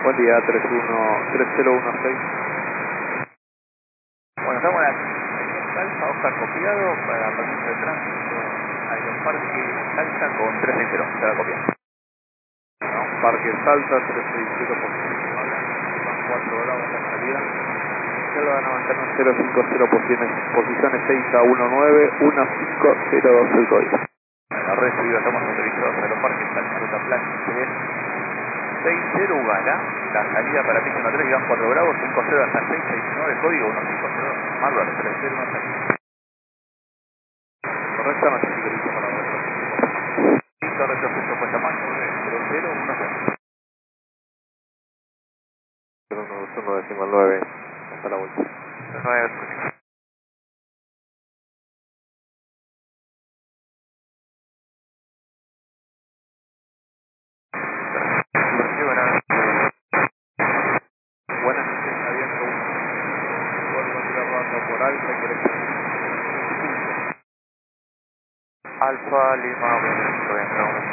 Buen día, 3016. Bueno, estamos en Salta, Oscar copiado para permiso de tránsito Aeroparque Salta con 360, se va a copiar. No, Parque Salta, 360 van 4 grados la salida. Se lo van a mantener 050 posiciones 6 a 19, 1502 el código. Bueno, recibido, estamos autorizados Aeroparque Salta, ruta plan 360 Ugala, la salida para pista 13, llevan 4 grados, 50 hasta 669, código 1502, Marlboro 3016. Correcta, no sé si queréis para la otra. Listo, retroceso puesta más 3010. 091 hasta la vuelta. 9, Buenas noches, abierto 1. Vuelvo a tirar ronda por alta, ¿querés salir? Alfa Lima 1,